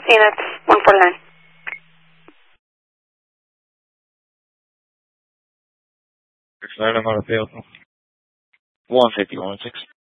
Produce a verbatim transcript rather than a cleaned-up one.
Zenith one forty-nine. Ireland on the field. one fifty-one six.